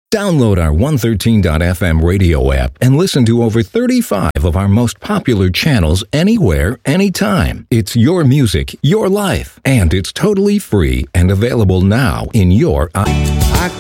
Download our 113.fm radio app and listen to over 35 of our most popular channels anywhere, anytime. It's your music, your life, and it's totally free and available now in your